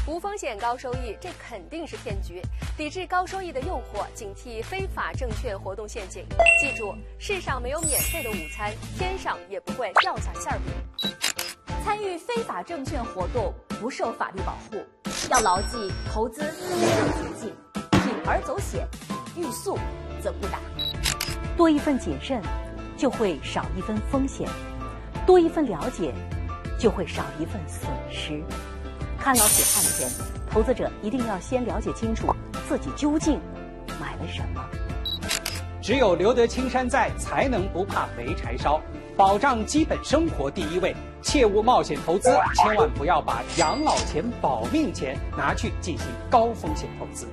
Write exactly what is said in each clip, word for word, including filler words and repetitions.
无风险高收益，这肯定是骗局。抵制高收益的诱惑，警惕非法证券活动陷阱。记住，世上没有免费的午餐，天上也不会掉下馅饼。 参与非法证券活动不受法律保护，要牢记投资没有捷径，铤而走险，欲速则不达。 多一份谨慎，就会少一分风险；多一份了解，就会少一份损失。看老血汗钱，投资者一定要先了解清楚自己究竟买了什么。 只有留得青山在，才能不怕没柴烧。保障基本生活第一位，切勿冒险投资，千万不要把养老钱、保命钱拿去进行高风险投资。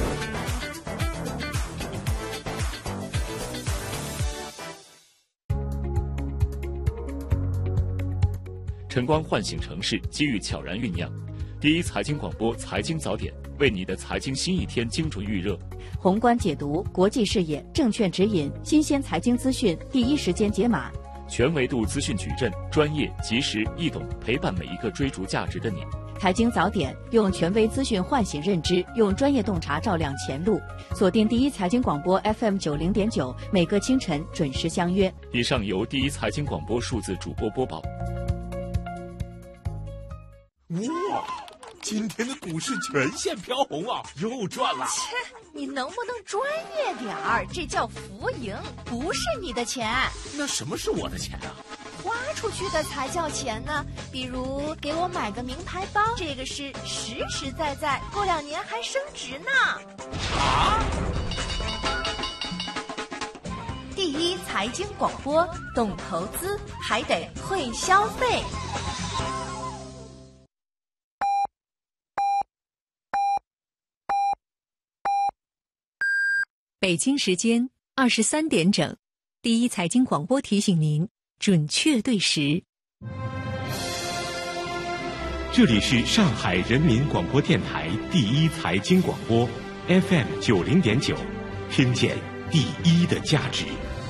晨光唤醒城市，机遇悄然酝酿。第一财经广播财经早点，为你的财经新一天精准预热。 宏观解读，国际视野，证券指引，新鲜财经资讯，第一时间解码。 全维度资讯矩阵，专业、及时、易懂，陪伴每一个追逐价值的你。 财经早点，用权威资讯唤醒认知，用专业洞察照亮前路。锁定第一财经广播 F M 九零点九，每个清晨准时相约。 以上由第一财经广播数字主播播报。 哇！今天的股市全线飘红啊，又赚了！ 切，你能不能专业点儿？这叫浮盈，不是你的钱。 那什么是我的钱啊？ 花出去的才叫钱呢。比如给我买个名牌包，这个是实实在在，过两年还升值呢。 啊！ 第一财经广播，懂投资还得会消费。 北京时间二十三点整，第一财经广播提醒您准确对时。 这里是上海人民广播电台第一财经广播 F M 九零点九，听见第一的价值。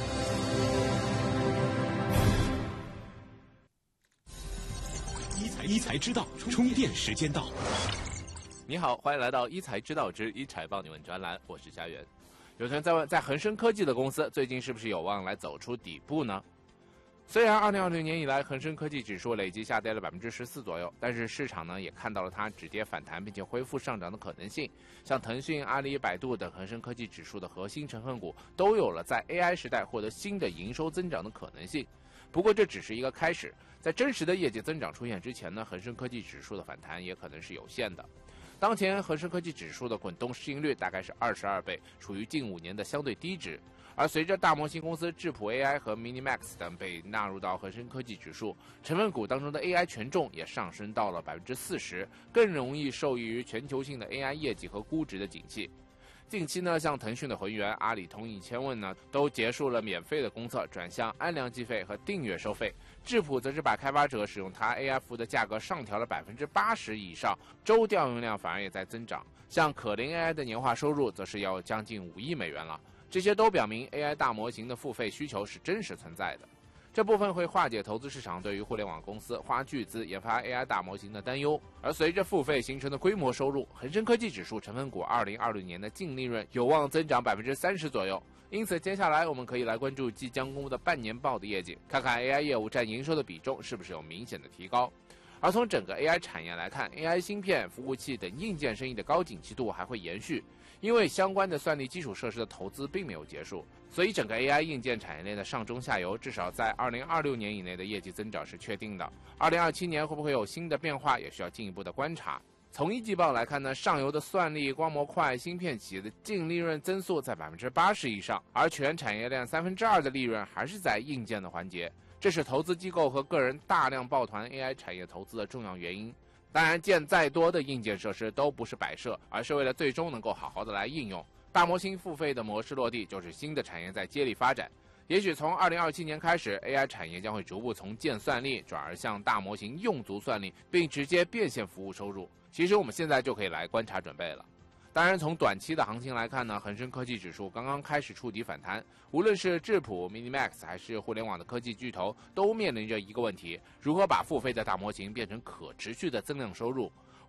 一财一财知道，充电时间到。 你好，欢迎来到一财知道之一财帮你问专栏，我是佳媛。有人在问，在恒生科技的公司最近是不是有望来走出底部呢？虽然二零二零年以来恒生科技指数累计下跌了百分之十四左右，但是市场呢也看到了它止跌反弹并且恢复上涨的可能性。像腾讯、阿里、百度等恒生科技指数的核心成分股都有了在 A I 时代获得新的营收增长的可能性。不过这只是一个开始，在真实的业绩增长出现之前呢，恒生科技指数的反弹也可能是有限的。当前恒生科技指数的滚动市盈率大概是二十二倍，处于近五年的相对低值。而随着大模型公司智谱 A I 和 Minimax 等被纳入到恒生科技指数，成分股当中的 A I 权重也上升到了百分之四十，更容易受益于全球性的 A I 业绩和估值的景气。近期呢，像腾讯的浑源、阿里通义千问呢，都结束了免费的公测，转向按量计费和订阅收费。智谱则是把开发者使用它 A I 服务的价格上调了百分之八十以上，周调用量反而也在增长。像可伶 A I 的年化收入则是要将近五亿美元了。这些都表明 A I 大模型的付费需求是真实存在的。这部分会化解投资市场对于互联网公司花巨资研发 A I 大模型的担忧，而随着付费形成的规模收入，恒生科技指数成分股二零二六年的净利润有望增长百分之三十左右。因此，接下来我们可以来关注即将公布的半年报的业绩，看看 A I 业务占营收的比重是不是有明显的提高。而从整个 A I 产业来看 ，A I 芯片、服务器等硬件生意的高景气度还会延续。因为相关的算力基础设施的投资并没有结束，所以整个 A I 硬件产业链的上中下游至少在二零二六年以内的业绩增长是确定的。二零二七年会不会有新的变化，也需要进一步的观察。从一季报来看呢，上游的算力、光模块、芯片企业的净利润增速在百分之八十以上，而全产业链三分之二的利润还是在硬件的环节，这是投资机构和个人大量抱团 A I 产业投资的重要原因。当然，建再多的硬件设施都不是摆设，而是为了最终能够好好的来应用。大模型付费的模式落地，就是新的产业在接力发展。也许从二零二七年开始 ，A I 产业将会逐步从建算力转而向大模型用足算力，并直接变现服务收入。其实我们现在就可以来观察准备了。当然，从短期的行情来看呢，恒生科技指数刚刚开始触底反弹，无论是智谱、Minimax 还是互联网的科技巨头，都面临着一个问题：如何把付费的大模型变成可持续的增量收入？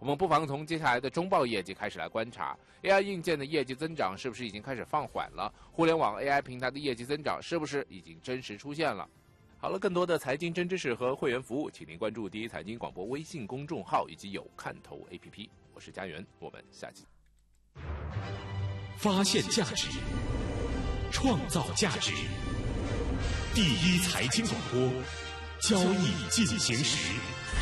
我们不妨从接下来的中报业绩开始来观察 A I 硬件的业绩增长是不是已经开始放缓了，互联网 A I 平台的业绩增长是不是已经真实出现了。好了，更多的财经真知识和会员服务，请您关注第一财经广播微信公众号以及有看头 A P P。我是家园，我们下期。 发现价值，创造价值。第一财经广播，交易进行时。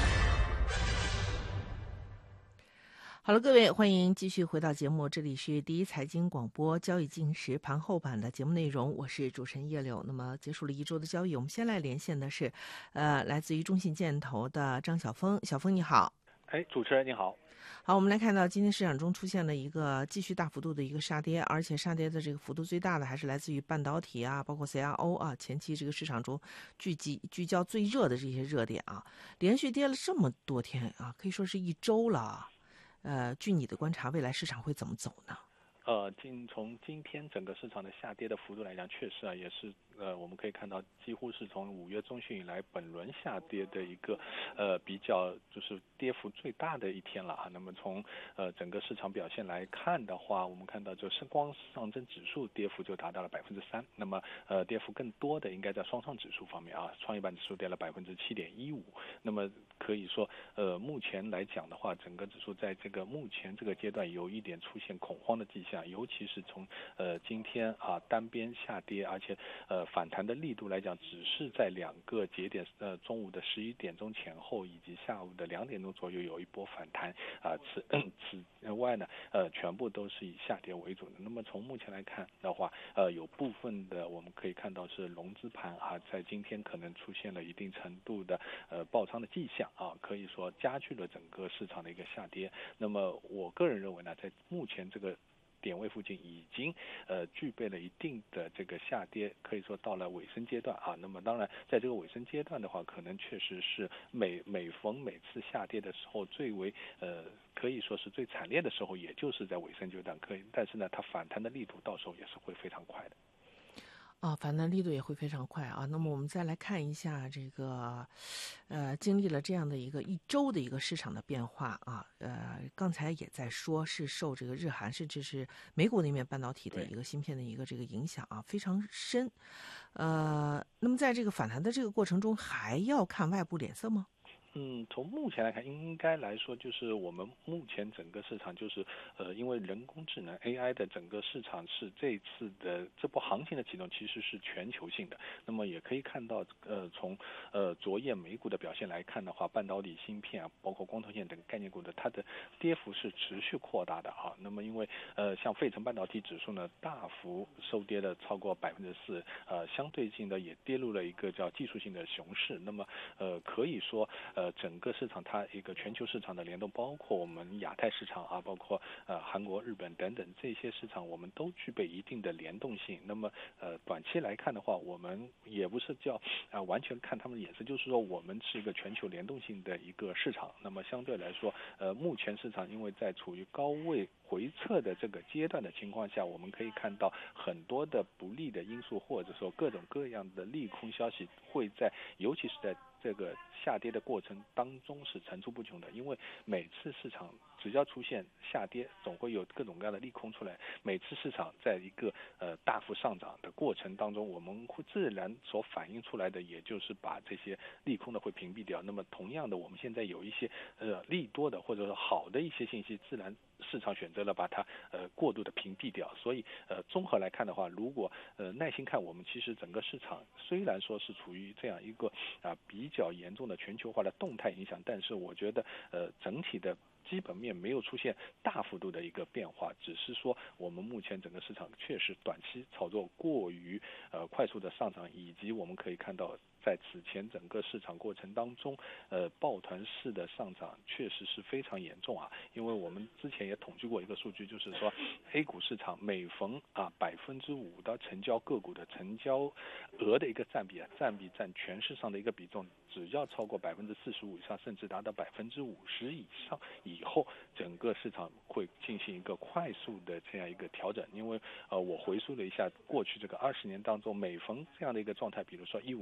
好了，各位，欢迎继续回到节目，这里是第一财经广播交易进行时盘后版的节目内容，我是主持人叶柳。那么结束了一周的交易，我们先来连线的是，呃，来自于中信建投的张晓峰。晓峰你好。 哎，主持人你好。 好，我们来看到今天市场中出现了一个继续大幅度的一个杀跌，而且杀跌的这个幅度最大的还是来自于半导体啊，包括 C R O 啊，前期这个市场中聚集聚焦最热的这些热点啊，连续跌了这么多天啊，可以说是一周了。呃，据你的观察，未来市场会怎么走呢？ 呃，今从今天整个市场的下跌的幅度来讲，确实啊，也是呃，我们可以看到，几乎是从五月中旬以来本轮下跌的一个呃比较就是跌幅最大的一天了啊。那么从呃整个市场表现来看的话，我们看到就是光上证指数跌幅就达到了百分之三，那么呃跌幅更多的应该在双创指数方面啊，创业板指数跌了百分之七点一五。那么可以说呃目前来讲的话，整个指数在这个目前这个阶段有一点出现恐慌的迹象。尤其是从呃今天啊单边下跌，而且呃反弹的力度来讲，只是在两个节点，呃中午的十一点钟前后以及下午的两点钟左右有一波反弹啊，此此外呢呃全部都是以下跌为主的。那么从目前来看的话，呃有部分的我们可以看到是融资盘啊，在今天可能出现了一定程度的呃爆仓的迹象啊，可以说加剧了整个市场的一个下跌。那么我个人认为呢，在目前这个点位附近已经呃具备了一定的这个下跌，可以说到了尾声阶段啊。那么当然，在这个尾声阶段的话，可能确实是每每逢每次下跌的时候，最为呃可以说是最惨烈的时候，也就是在尾声阶段。可以，但是呢，它反弹的力度到时候也是会非常快的。 啊，反弹力度也会非常快啊。那么我们再来看一下这个，呃，经历了这样的一个一周的一个市场的变化啊，呃，刚才也在说是受这个日韩甚至是美股那边半导体的一个芯片的一个这个影响啊，非常深。呃，那么在这个反弹的这个过程中，还要看外部脸色吗？ 嗯，从目前来看，应该来说，就是我们目前整个市场就是，呃，因为人工智能 A I 的整个市场是这次的这波行情的启动，其实是全球性的。那么也可以看到，呃，从呃昨夜美股的表现来看的话，半导体芯片啊，包括光头线等概念股的，它的跌幅是持续扩大的啊。那么因为呃，像费城半导体指数呢，大幅收跌了超过百分之四，呃，相对性的也跌入了一个叫技术性的熊市。那么呃，可以说。呃，整个市场它一个全球市场的联动，包括我们亚太市场啊，包括呃韩国、日本等等这些市场，我们都具备一定的联动性。那么呃，短期来看的话，我们也不是叫啊、呃、完全看他们的眼色，就是说我们是一个全球联动性的一个市场。那么相对来说，呃，目前市场因为在处于高位回撤的这个阶段的情况下，我们可以看到很多的不利的因素，或者说各种各样的利空消息会在，尤其是在这个下跌的过程当中是层出不穷的。因为每次市场只要出现下跌，总会有各种各样的利空出来。每次市场在一个呃大幅上涨的过程当中，我们会自然所反映出来的，也就是把这些利空的会屏蔽掉。那么同样的，我们现在有一些呃利多的或者说好的一些信息，自然市场选择了把它呃过度的屏蔽掉。所以呃综合来看的话，如果呃耐心看，我们其实整个市场虽然说是处于这样一个啊、呃、比较严重的全球化的动态影响，但是我觉得呃整体的基本面没有出现大幅度的一个变化，只是说我们目前整个市场确实短期炒作过于呃快速的上涨，以及我们可以看到在此前整个市场过程当中，呃抱团式的上涨确实是非常严重啊。因为我们之前也统计过一个数据，就是说 A 股市场每逢啊百分之五的成交个股的成交额的一个占比啊，占比占全市场的一个比重，只要超过百分之四十五以上，甚至达到百分之五十以上以后，整个市场会进行一个快速的这样一个调整。因为呃我回溯了一下过去这个二十年当中，每逢这样的一个状态，比如说一五年有过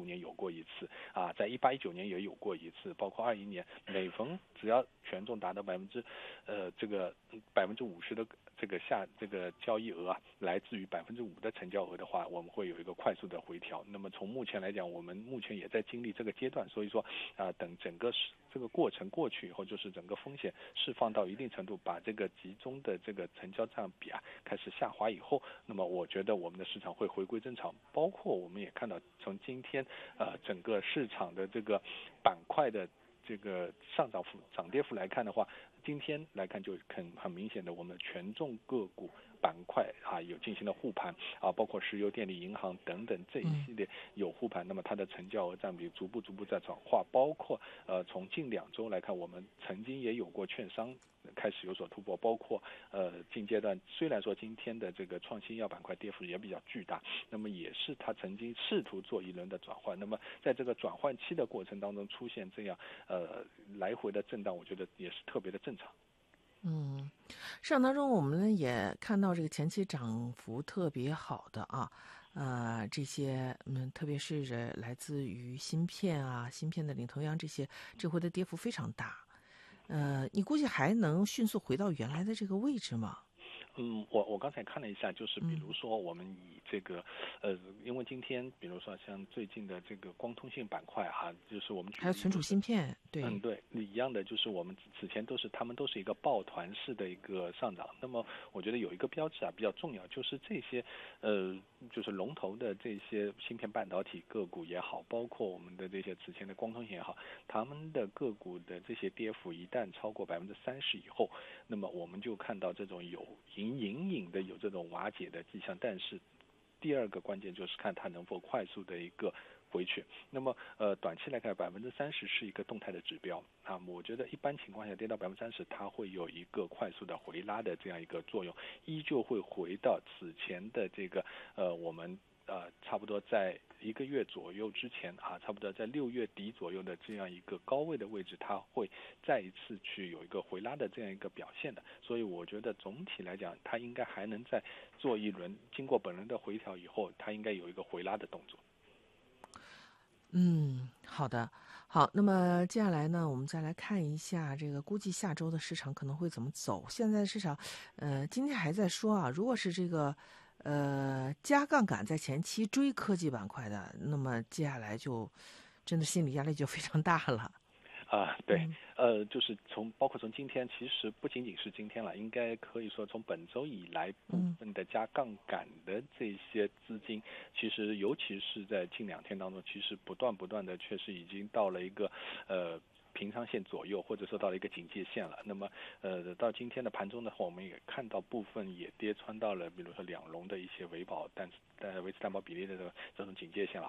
过一次啊，在一八一九年也有过一次，包括二一年，每逢只要权重达到百分之呃这个百分之五十的这个下这个交易额啊，来自于百分之五的成交额的话，我们会有一个快速的回调。那么从目前来讲，我们目前也在经历这个阶段，所以说啊、呃，等整个这个过程过去以后，就是整个风险释放到一定程度，把这个集中的这个成交占比啊开始下滑以后，那么我觉得我们的市场会回归正常。包括我们也看到，从今天呃整个市场的这个板块的这个上涨幅涨跌幅来看的话，今天来看就很很明显的，我们的权重个股板块啊有进行了护盘啊，包括石油、电力、银行等等这一系列有护盘，那么它的成交额占比逐步逐步在转化，包括呃从近两周来看，我们曾经也有过券商开始有所突破，包括呃近阶段虽然说今天的这个创新药板块跌幅也比较巨大，那么也是它曾经试图做一轮的转换，那么在这个转换期的过程当中出现这样呃来回的震荡，我觉得也是特别的正常。 嗯，市场当中我们也看到这个前期涨幅特别好的啊，呃，这些嗯，特别是来自于芯片啊、芯片的领头羊这些，这回的跌幅非常大。呃，你估计还能迅速回到原来的这个位置吗？ 嗯，我我刚才看了一下，就是比如说我们以这个，呃，因为今天比如说像最近的这个光通信板块哈、啊，就是我们还有存储芯片，对， 嗯，对，一样的，就是我们此前都是他们都是一个抱团式的一个上涨。那么我觉得有一个标志啊比较重要，就是这些呃，就是龙头的这些芯片半导体个股也好，包括我们的这些此前的光通信也好，他们的个股的这些跌幅一旦超过百分之三十以后，那么我们就看到这种有隐隐隐的有这种瓦解的迹象。但是第二个关键就是看它能否快速的一个回去。那么呃，短期来看，百分之三十是一个动态的指标啊。我觉得一般情况下跌到百分之三十，它会有一个快速的回拉的这样一个作用，依旧会回到此前的这个呃我们。呃，差不多在一个月左右之前啊，差不多在六月底左右的这样一个高位的位置，它会再一次去有一个回拉的这样一个表现的。所以我觉得总体来讲，它应该还能再做一轮，经过本轮的回调以后，它应该有一个回拉的动作。 嗯，好的，好。那么接下来呢，我们再来看一下这个估计下周的市场可能会怎么走。现在市场，呃，今天还在说啊，如果是这个。呃，加杠杆在前期追科技板块的，那么接下来就真的心理压力就非常大了。 啊，对，呃，就是从包括从今天，其实不仅仅是今天了，应该可以说从本周以来部分的加杠杆的这些资金，嗯、其实尤其是在近两天当中，其实不断不断的确实已经到了一个呃。平仓线左右，或者说到了一个警戒线了。那么，呃，到今天的盘中的话，我们也看到部分也跌穿到了，比如说两龙的一些维保担呃维持担保比例的这种警戒线了。